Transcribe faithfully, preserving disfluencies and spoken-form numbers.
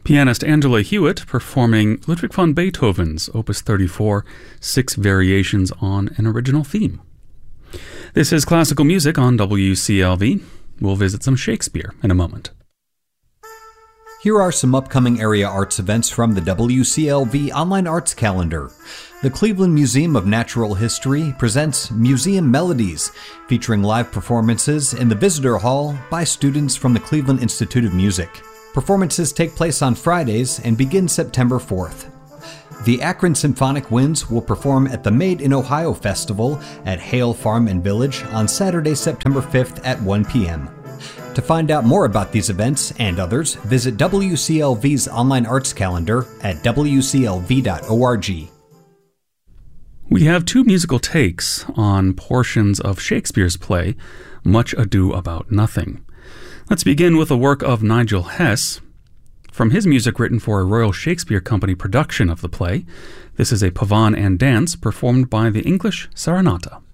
Pianist Angela Hewitt performing Ludwig van Beethoven's Opus thirty-four, Six Variations on an Original Theme. This is Classical Music on W C L V. We'll visit some Shakespeare in a moment. Here are some upcoming area arts events from the W C L V Online Arts Calendar. The Cleveland Museum of Natural History presents Museum Melodies, featuring live performances in the Visitor Hall by students from the Cleveland Institute of Music. Performances take place on Fridays and begin September fourth. The Akron Symphonic Winds will perform at the Made in Ohio Festival at Hale Farm and Village on Saturday, September fifth at one p.m. To find out more about these events and others, visit W C L V's online arts calendar at w c l v dot org. We have two musical takes on portions of Shakespeare's play, Much Ado About Nothing. Let's begin with a work of Nigel Hess. From his music written for a Royal Shakespeare Company production of the play, this is a pavane and dance performed by the English Serenata.